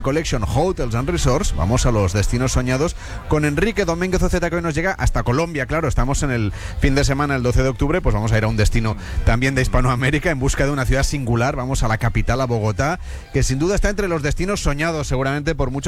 Collection Hotels and Resorts. Vamos a los destinos soñados con Enrique Domínguez Oceta, que hoy nos llega hasta Colombia. Claro, estamos en el fin de semana, el 12 de octubre, pues vamos a ir a un destino también de Hispanoamérica en busca de una ciudad singular. Vamos a la capital, a Bogotá, que sin duda está entre los destinos soñados seguramente por muchos